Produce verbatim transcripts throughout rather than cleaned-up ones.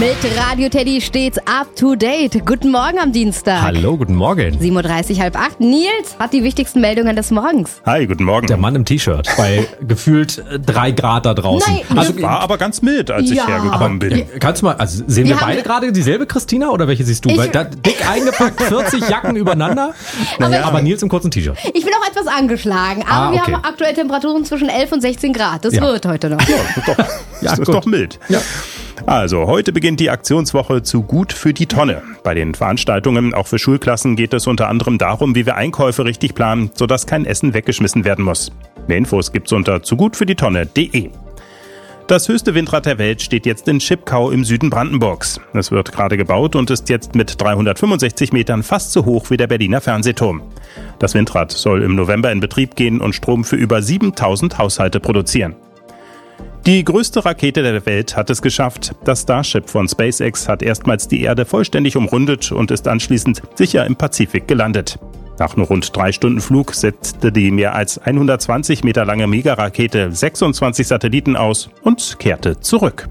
Mit Radio Teddy stets up to date. Guten Morgen am Dienstag. Hallo, guten Morgen. sieben Uhr dreißig, halb acht. Nils hat die wichtigsten Meldungen des Morgens. Hi, guten Morgen. Der Mann im T-Shirt bei gefühlt drei Grad da draußen. Nein, also, War aber ganz mild, als Ja. ich hergekommen bin. kannst du mal, also sehen wir, Wir haben- beide gerade dieselbe Christina oder welche siehst du? Ich- Weil da dick eingepackt, vierzig Jacken überender, aber, aber Nils im kurzen T-Shirt. Ich bin auch etwas angeschlagen, aber Ah, wir okay. haben aktuell Temperaturen zwischen elf und sechzehn Grad. Das Ja. wird heute noch. Das ist doch, das ist gut. doch mild. Ja. Also, heute beginnt die Aktionswoche zu Gut für die Tonne. Bei den Veranstaltungen, auch für Schulklassen, geht es unter anderem darum, wie wir Einkäufe richtig planen, sodass kein Essen weggeschmissen werden muss. Mehr Infos gibt's unter zu gut für die tonne punkt de. Das höchste Windrad der Welt steht jetzt in Schipkau im Süden Brandenburgs. Es wird gerade gebaut und ist jetzt mit dreihundertfünfundsechzig Metern fast so hoch wie der Berliner Fernsehturm. Das Windrad soll im November in Betrieb gehen und Strom für über siebentausend Haushalte produzieren. Die größte Rakete der Welt hat es geschafft. Das Starship von SpaceX hat erstmals die Erde vollständig umrundet und ist anschließend sicher im Pazifik gelandet. Nach nur rund drei Stunden Flug setzte die mehr als hundertzwanzig Meter lange Megarakete sechsundzwanzig Satelliten aus und kehrte zurück.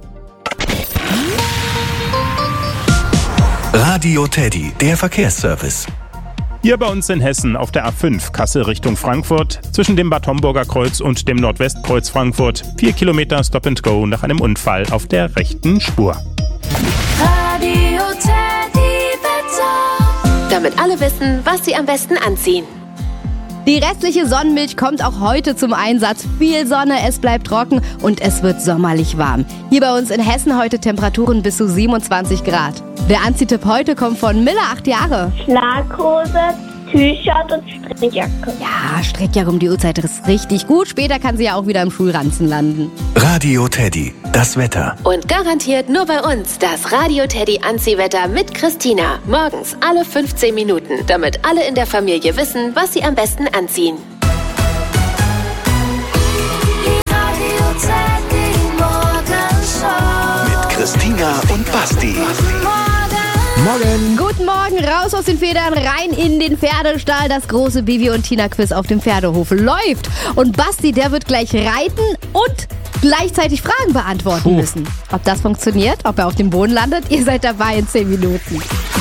Radio Teddy, der Verkehrsservice. Hier bei uns in Hessen auf der A fünf Kassel Richtung Frankfurt zwischen dem Bad Homburger Kreuz und dem Nordwestkreuz Frankfurt. Vier Kilometer Stop and Go nach einem Unfall auf der rechten Spur. Radio Teddy Wetter. Damit alle wissen, was sie am besten anziehen. Die restliche Sonnenmilch kommt auch heute zum Einsatz. Viel Sonne, es bleibt trocken und es wird sommerlich warm. Hier bei uns in Hessen heute Temperaturen bis zu siebenundzwanzig Grad. Der Anziehtipp heute kommt von Miller, acht Jahre. Schlaghose, T-Shirt und Strickjacke. Ja, Strickjacke um die Uhrzeit ist richtig gut. Später kann sie ja auch wieder im Schulranzen landen. Radio Teddy, das Wetter. Und garantiert nur bei uns das Radio Teddy Anziehwetter mit Christina. Morgens alle fünfzehn Minuten, damit alle in der Familie wissen, was sie am besten anziehen. Radio Teddy Morgenshow. Mit Christina und Basti. Morgen. Guten Morgen, raus aus den Federn, rein in den Pferdestall. Das große Bibi und Tina Quiz auf dem Pferdehof läuft. Und Basti, der wird gleich reiten und gleichzeitig Fragen beantworten Puh. müssen. Ob das funktioniert, ob er auf dem Boden landet, ihr seid dabei in zehn Minuten.